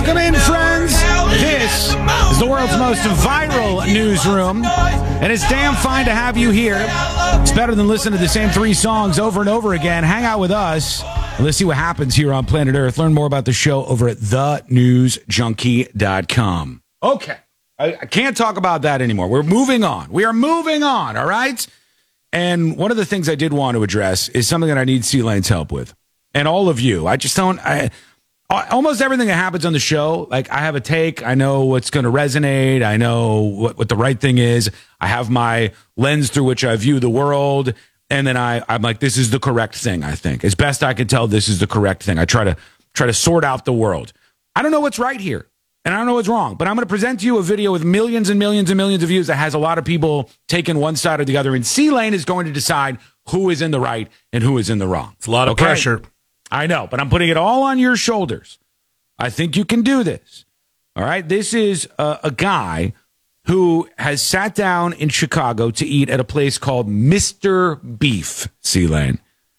Welcome in, friends. This is the world's most viral newsroom, and it's damn fine to have you here. It's better than listening to the same three songs over and over again. Hang out with us. Let's see what happens here on planet Earth. Learn more about the show over at thenewsjunkie.com. Okay. I can't talk about that anymore. We're moving on. We are moving on, all right? And one of the things I did want to address is something that I need C-Lane's help with. And all of you. Almost everything that happens on the show, like I have a take. I know what's going to resonate. I know what the right thing is. I have my lens through which I view the world. And then I'm like, this is the correct thing, I think. As best I can tell, this is the correct thing. I try to sort out the world. I don't know what's right here. And I don't know what's wrong, but I'm going to present to you a video with millions and millions and millions of views that has a lot of people taking one side or the other. And C-Lane is going to decide who is in the right and who is in the wrong. It's a lot of pressure. I know, but I'm putting it all on your shoulders. I think you can do this. All right? This is a guy who has sat down in Chicago to eat at a place called Mr. Beef, C-Lane.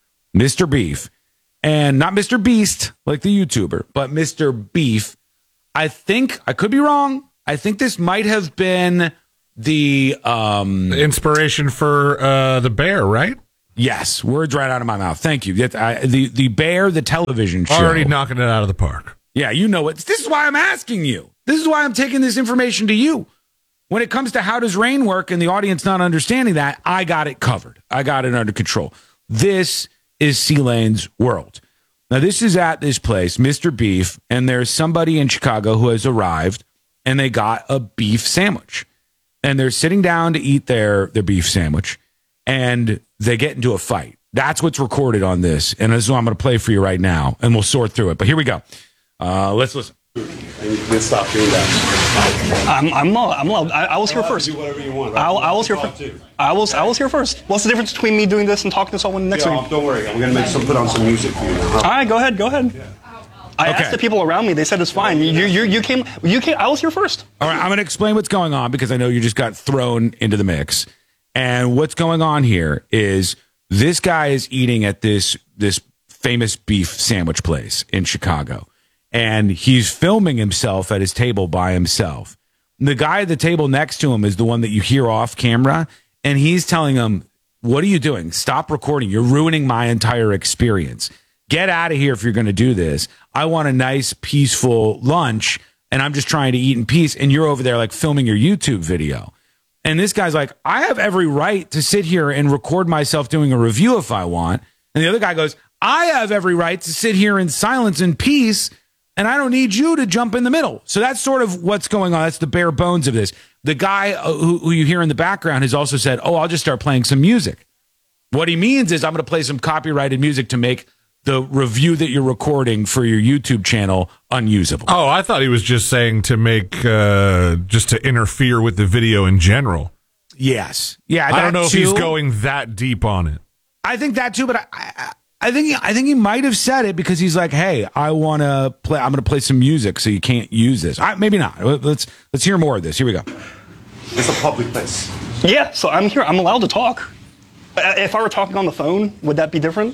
Mr. Beef. And not Mr. Beast, like the YouTuber, but Mr. Beef. I think, I could be wrong, I think this might have been the inspiration for the Bear, right? Yes, words right out of my mouth. Thank you. The Bear, the television show. Already knocking it out of the park. Yeah, you know it. This is why I'm asking you. This is why I'm taking this information to you. When it comes to how does rain work and the audience not understanding that, I got it covered. I got it under control. This is C-Lane's world. Now, this is at this place, Mr. Beef, and there's somebody in Chicago who has arrived, and they got a beef sandwich. And they're sitting down to eat their beef sandwich, and they get into a fight. That's what's recorded on this, and this is what I'm going to play for you right now, and we'll sort through it. But here we go. Let's listen. Let's stop doing that. I'm allowed. I was here first. Do whatever you want. Right? I was here first. I was here first. What's the difference between me doing this and talking to someone next to me? Don't worry. I'm gonna put on some music for you now. All right, go ahead. Yeah. I asked the people around me. They said it's fine. You came. I was here first. All right, I'm going to explain what's going on because I know you just got thrown into the mix. And what's going on here is this guy is eating at this famous beef sandwich place in Chicago. And he's filming himself at his table by himself. The guy at the table next to him is the one that you hear off camera. And he's telling him, what are you doing? Stop recording. You're ruining my entire experience. Get out of here if you're going to do this. I want a nice, peaceful lunch, and I'm just trying to eat in peace. And you're over there like filming your YouTube video. And this guy's like, I have every right to sit here and record myself doing a review if I want. And the other guy goes, I have every right to sit here in silence and peace, and I don't need you to jump in the middle. So that's sort of what's going on. That's the bare bones of this. The guy who you hear in the background has also said, I'll just start playing some music. What he means is I'm going to play some copyrighted music to make the review that you're recording for your YouTube channel unusable. Oh, I thought he was just saying to make, just to interfere with the video in general. Yes. Yeah. I don't know if he's going that deep on it. I think that too, but I think he might have said it because he's like, hey, I'm going to play some music, so you can't use this. Maybe not. Let's hear more of this. Here we go. It's a public place. Yeah, so I'm here. I'm allowed to talk. If I were talking on the phone, would that be different?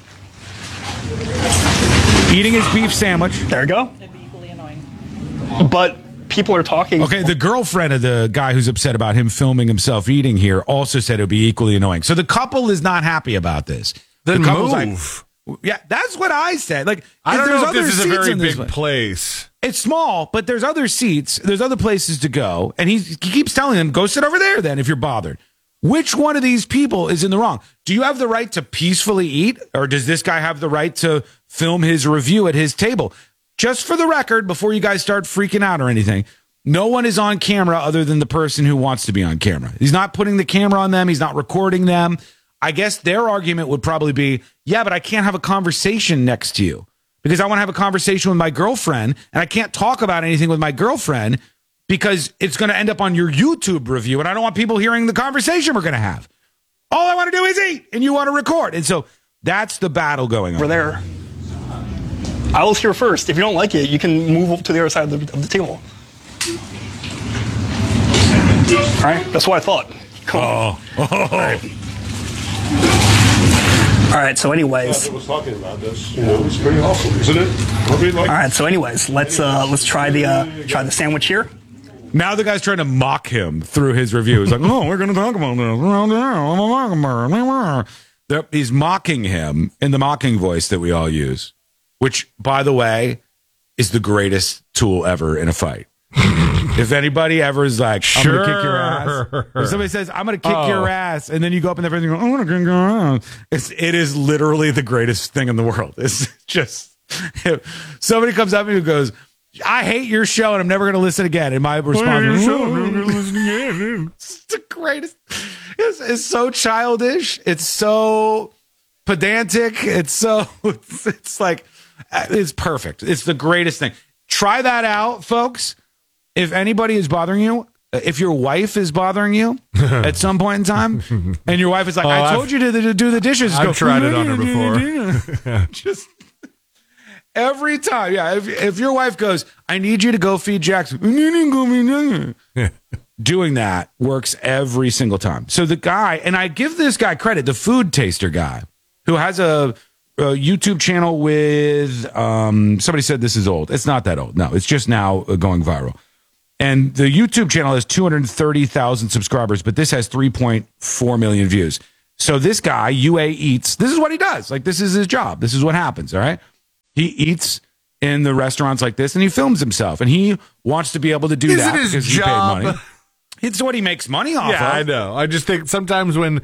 Eating his beef sandwich. There you go. It'd be equally annoying. But people are talking. Okay, the girlfriend of the guy who's upset about him filming himself eating here also said it would be equally annoying. So the couple is not happy about this. Then the couple's move. Like, yeah, that's what I said. Like, I don't know if this is a very big place. It's small, but there's other seats. There's other places to go. And he keeps telling them, go sit over there then if you're bothered. Which one of these people is in the wrong? Do you have the right to peacefully eat? Or does this guy have the right to film his review at his table? Just for the record, before you guys start freaking out or anything, no one is on camera other than the person who wants to be on camera. He's not putting the camera on them. He's not recording them. I guess their argument would probably be, yeah, but I can't have a conversation next to you because I want to have a conversation with my girlfriend and I can't talk about anything with my girlfriend because it's going to end up on your YouTube review and I don't want people hearing the conversation we're going to have. All I want to do is eat and you want to record. And so that's the battle going on. We're there. I was here first. If you don't like it, you can move up to the other side of the table. All right? That's what I thought. Come on. Oh. All right. All right. So, anyways. I was talking about this. You know, it's pretty awesome, isn't it? All right. So, anyways, let's try the sandwich here. Now the guy's trying to mock him through his review. He's like, "Oh, we're going to talk about this." He's mocking him in the mocking voice that we all use, which, by the way, is the greatest tool ever in a fight. If anybody ever is like, "I'm going to kick your ass," or somebody says, "I'm going to kick your ass," and then you go up in the face and go, "I'm going to kick your ass," it is literally the greatest thing in the world. It's just, if somebody comes up and goes, "I hate your show and I'm never going to listen again," and my response is, it's the greatest. It's so childish. It's so pedantic. It's like, it's perfect. It's the greatest thing. Try that out, folks. If anybody is bothering you, if your wife is bothering you at some point in time, and your wife is like, "I told you to do the dishes," I've tried it on her before. Just every time, yeah. If your wife goes, "I need you to go feed Jackson," doing that works every single time. So the guy, and I give this guy credit, the food taster guy, who has a YouTube channel with somebody said this is old. It's not that old. No, it's just now going viral. And the YouTube channel has 230,000 subscribers, but this has 3.4 million views. So this guy, UA Eats, this is what he does. Like, this is his job. This is what happens, all right? He eats in the restaurants like this, and he films himself, and he wants to be able to do that because he paid money. It's what he makes money off of. Yeah, I know. I just think sometimes when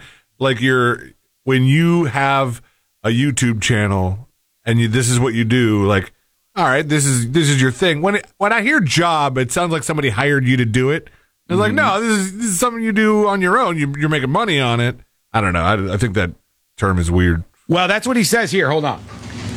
you have a YouTube channel and this is what you do, like, all right, this is your thing. When I hear job, it sounds like somebody hired you to do it. It's like, no, this is something you do on your own. You're making money on it. I don't know. I think that term is weird. Well, that's what he says here. Hold on.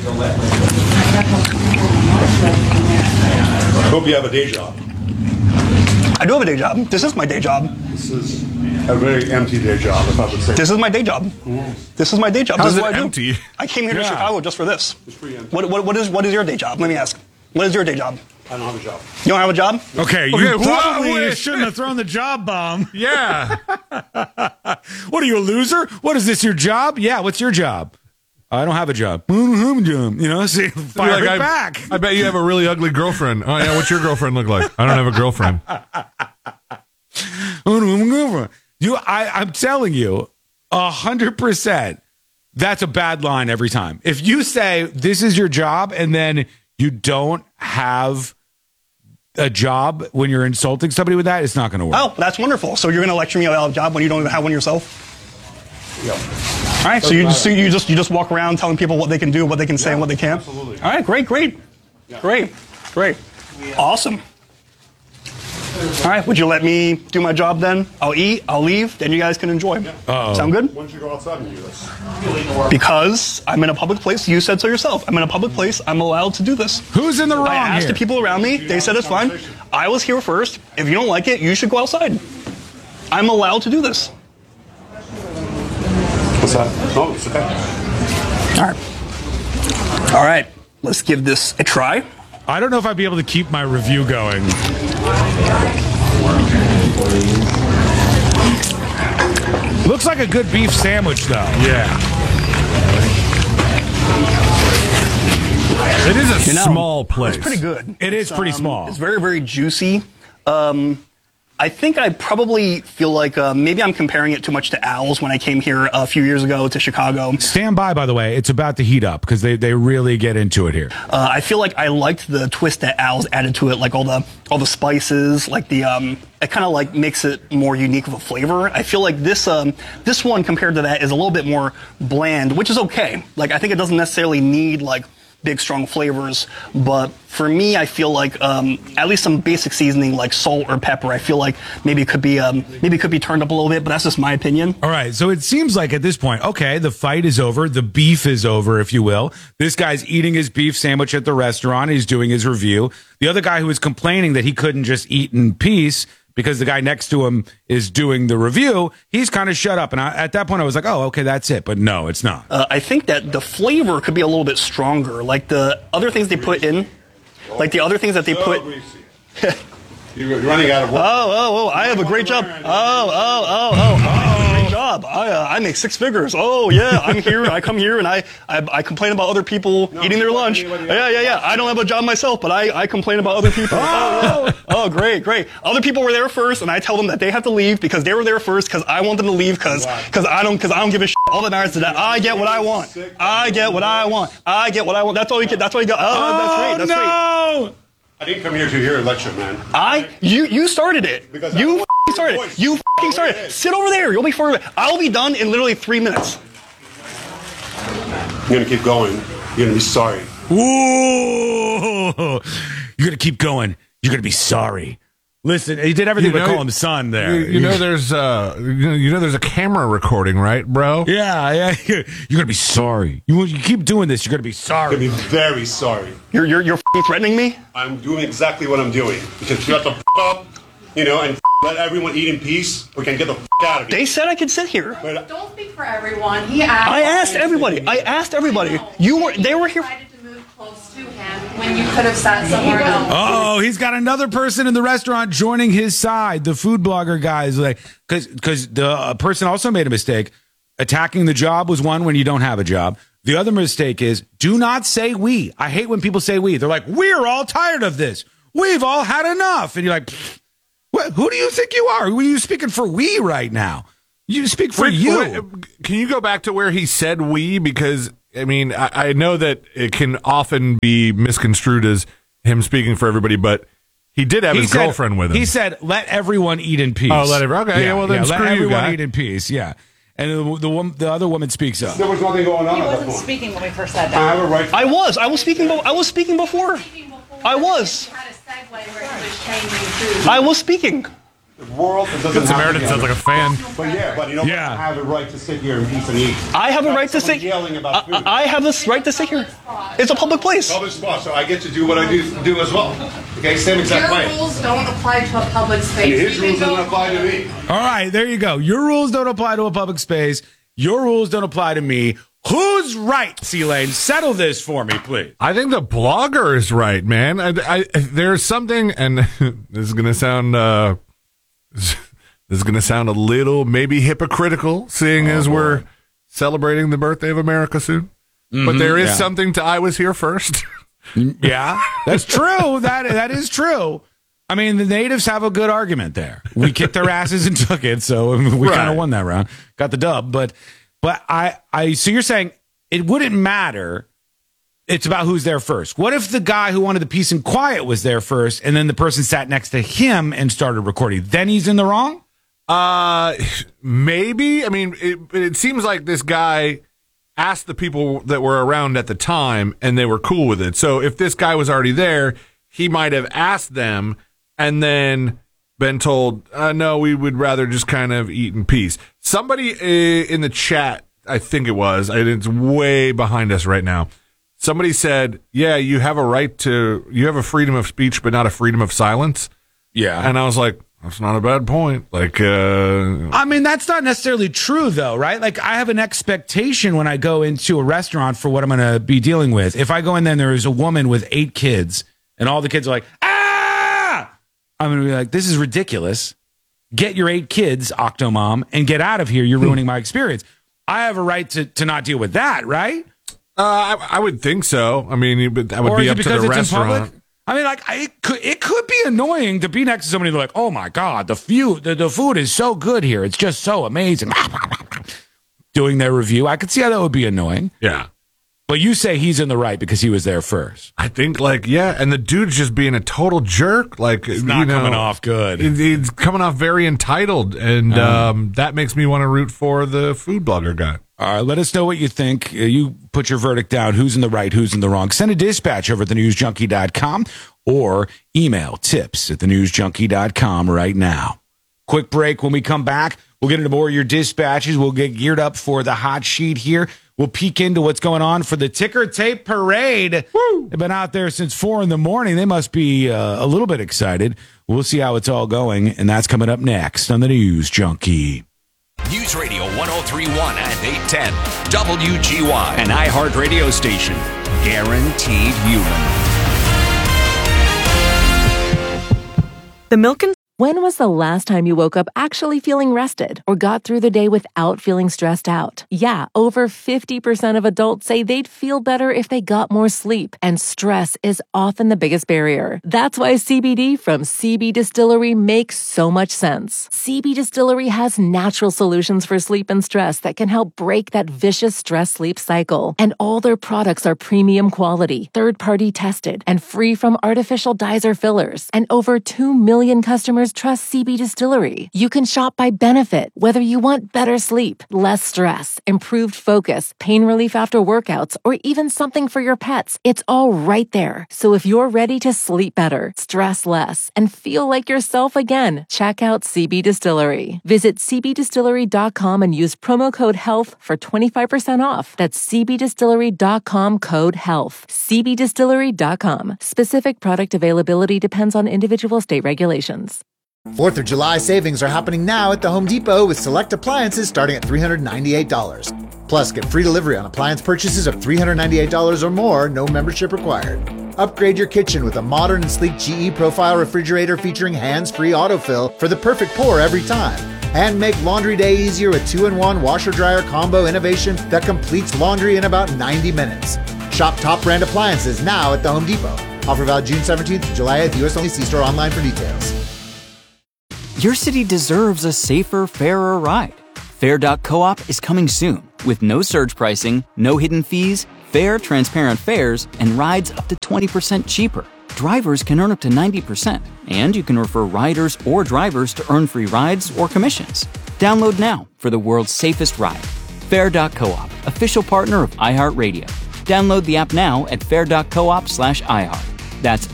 Hope you have a day job. I do have a day job. This is my day job. This is a very empty day job, if I would say. This is my day job. This is my day job. How's this is it what I do. empty? I came here to Chicago just for this. It's pretty empty. What is your day job? Let me ask. What is your day job? I don't have a job. You don't have a job? Okay, Okay, probably shouldn't have thrown the job bomb. Yeah. What are you, a loser? What is this, your job? Yeah, what's your job? I don't have a job. I don't have a job. You know, see, fire it back. I bet you have a really ugly girlfriend. Oh, yeah, what's your girlfriend look like? I don't have a girlfriend. I'm telling you, 100%, that's a bad line every time. If you say this is your job and then you don't have a job when you're insulting somebody with that, it's not going to work. Oh, that's wonderful. So you're going to lecture me about a job when you don't even have one yourself? Yeah. All right. So you just walk around telling people what they can do, what they can say, and what they can't. Absolutely. All right. Great. Yeah. Great. Awesome. All right. Would you let me do my job then? I'll eat. I'll leave. Then you guys can enjoy. Sound good? Why don't you go outside and do this? Because I'm in a public place. You said so yourself. I'm in a public place. I'm allowed to do this. Who's in the wrong I asked here? the people around me. They said it's fine. I was here first. If you don't like it, you should go outside. I'm allowed to do this. What's that? No, it's okay. All right. Let's give this a try. I don't know if I'd be able to keep my review going. Looks like a good beef sandwich, though. Yeah. It is a small place. It's pretty good. It is pretty small. It's very, very juicy. I think I probably feel like maybe I'm comparing it too much to Al's when I came here a few years ago to Chicago. Stand by the way. It's about to heat up because they really get into it here. I feel like I liked the twist that Al's added to it, like all the spices, like the it kind of like makes it more unique of a flavor. I feel like this one compared to that is a little bit more bland, which is okay. Like I think it doesn't necessarily need like big strong flavors, but for me I feel like at least some basic seasoning like salt or pepper I feel like maybe it could be turned up a little bit, but that's just my opinion. All right, so it seems like at this point, okay, the fight is over, the beef is over, if you will. This guy's eating his beef sandwich at the restaurant, he's doing his review. The other guy who was complaining that he couldn't just eat in peace because the guy next to him is doing the review, he's kind of shut up. And at that point, I was like, oh, okay, that's it. But no, it's not. I think that the flavor could be a little bit stronger. Like the other things they put in, like the other things that they put. You're running out of work. Oh, I have a great job. Oh, I have a great job. job. I make six figures. Oh yeah, I'm here. I come here and I complain about other people eating their lunch. Yeah. I don't have a job myself, but I complain about other people. Oh, great. Other people were there first, and I tell them that they have to leave because they were there first because I want them to leave because I don't give a shit. All that matters is that I get what I want. That's all you get. That's all you got. Oh, that's great. I didn't come here to hear a lecture, man. You started it. You started it. You started it. Sit over there. You'll be further. I'll be done in literally 3 minutes. You're gonna keep going. You're gonna be sorry. Ooh, you're gonna keep going. You're gonna be sorry. Listen, he did everything but call him son there. You know there's a camera recording, right, bro? Yeah. You're gonna be sorry. You keep doing this, you're gonna be sorry. You're gonna be very sorry. You're threatening me? I'm doing exactly what I'm doing. Because you have to up, and let everyone eat in peace. We can get the out of here. They said I could sit here. Don't speak for everyone. He asked. I asked everybody. They were here. Close to him when you could have sat somewhere else. Oh, he's got another person in the restaurant joining his side. The food blogger guy is like, because the person also made a mistake. Attacking the job was one when you don't have a job. The other mistake is do not say we. I hate when people say we. They're like, we're all tired of this. We've all had enough. And you're like, who do you think you are? Who are you speaking for we right now? You speak for you. Can you go back to where he said we? Because I mean, I know that it can often be misconstrued as him speaking for everybody, but he did have his girlfriend with him. He said, let everyone eat in peace. Oh, let everyone. Okay, well then screw let you, everyone guy. eat in peace. Yeah, and the other woman speaks up. There was nothing going on. He at that wasn't point. speaking when we first sat I down. have a right. I was speaking before. I was. You had a segue where he was changing food. I was speaking. The world doesn't Good have Samaritan to sounds like a fan. But you don't have a right to sit here in peace and eat. I have a right to sit. Yelling about food. I have this right to sit here. It's a public place. Public spot, so I get to do what I do as well. Okay, same exact way. Your rules don't apply to a public space. And his You can rules go don't apply to me. All right, there you go. Your rules don't apply to a public space. Your rules don't apply to me. Who's right, C-Lane? Settle this for me, please. I think the blogger is right, man. There's something, and this is gonna sound a little maybe hypocritical, seeing as we're celebrating the birthday of America soon. But there is something to I was here first. Yeah, that's true. That is true. I mean, the natives have a good argument there. We kicked their asses and took it, so we kind of won that round, got the dub. But so you're saying it wouldn't matter. It's about who's there first. What if the guy who wanted the peace and quiet was there first, and then the person sat next to him and started recording? Then he's in the wrong? Maybe. I mean, it seems like this guy asked the people that were around at the time, and they were cool with it. So if this guy was already there, he might have asked them and then been told, no, we would rather just kind of eat in peace. Somebody in the chat, I think it was, and it's way behind us right now. Somebody said, yeah, you have a freedom of speech, but not a freedom of silence. Yeah. And I was like, that's not a bad point. Like, I mean, that's not necessarily true, though, right? Like, I have an expectation when I go into a restaurant for what I'm going to be dealing with. If I go in there and there is a woman with 8 kids, and all the kids are like, ah! I'm going to be like, this is ridiculous. Get your 8 kids, Octomom, and get out of here. You're ruining my experience. I have a right to not deal with that, right? I would think so. I mean, that would Or be is it up to because the it's in restaurant. public? I mean, like, it could be annoying to be next to somebody like, oh my God, the food is so good here. It's just so amazing. Doing their review. I could see how that would be annoying. Yeah. But you say he's in the right because he was there first. I think, and the dude's just being a total jerk. Like, It's not coming off good. He's coming off very entitled, and that makes me want to root for the food blogger guy. All right, let us know what you think. You put your verdict down. Who's in the right, who's in the wrong. Send a dispatch over at thenewsjunkie.com or email tips@thenewsjunkie.com right now. Quick break. When we come back, we'll get into more of your dispatches. We'll get geared up for the hot sheet here. We'll peek into what's going on for the ticker tape parade. Woo! They've been out there since 4 in the morning. They must be a little bit excited. We'll see how it's all going, and that's coming up next on the News Junkie. News Radio 103.1 and 810 WGY, an iHeart radio station. Guaranteed human. The Milk and When was the last time you woke up actually feeling rested or got through the day without feeling stressed out? Yeah, over 50% of adults say they'd feel better if they got more sleep, and stress is often the biggest barrier. That's why CBD from CB Distillery makes so much sense. CB Distillery has natural solutions for sleep and stress that can help break that vicious stress-sleep cycle. And all their products are premium quality, third-party tested, and free from artificial dyes or fillers. And over 2 million customers trust CB Distillery. You can shop by benefit, whether you want better sleep, less stress, improved focus, pain relief after workouts, or even something for your pets. It's all right there. So if you're ready to sleep better, stress less, and feel like yourself again, check out CB Distillery. Visit cbdistillery.com and use promo code HEALTH for 25% off. That's cbdistillery.com, code HEALTH. cbdistillery.com. Specific product availability depends on individual state regulations. 4th of July savings are happening now at the Home Depot with select appliances starting at $398. Plus, get free delivery on appliance purchases of $398 or more, no membership required. Upgrade your kitchen with a modern and sleek GE Profile refrigerator featuring hands-free autofill for the perfect pour every time. And make laundry day easier with 2-in-1 washer-dryer combo innovation that completes laundry in about 90 minutes. Shop top brand appliances now at the Home Depot. Offer valid June 17th to July 8th. U.S. only. See store online for details. Your city deserves a safer, fairer ride. Fair.coop is coming soon with no surge pricing, no hidden fees, fair, transparent fares, and rides up to 20% cheaper. Drivers can earn up to 90%, and you can refer riders or drivers to earn free rides or commissions. Download now for the world's safest ride. Fair.coop, official partner of iHeartRadio. Download the app now at fair.coop/iHeart. That's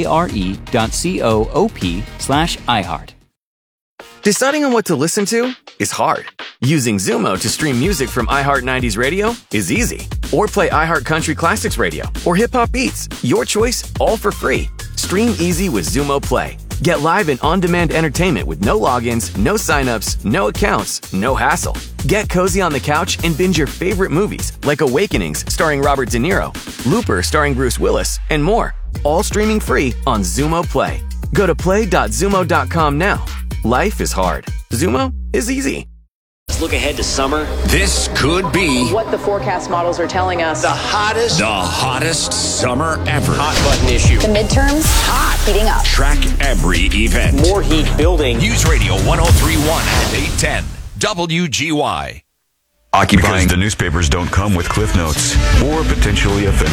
FARE.coop/iHeart. Deciding on what to listen to is hard. Using Zumo to stream music from iHeart 90s Radio is easy. Or play iHeart Country Classics Radio or Hip Hop Beats. Your choice, all for free. Stream easy with Zumo Play. Get live and on-demand entertainment with no logins, no signups, no accounts, no hassle. Get cozy on the couch and binge your favorite movies like Awakenings starring Robert De Niro, Looper starring Bruce Willis, and more. All streaming free on Zumo Play. Go to play.zumo.com now. Life is hard. Zumo is easy. Let's look ahead to summer. This could be what the forecast models are telling us. the hottest summer ever. Hot button issue. The midterms, hot, heating up. Track every event. More heat building. News Radio 1031 and 810 WGY. Because the newspapers don't come with cliff notes or potentially offensive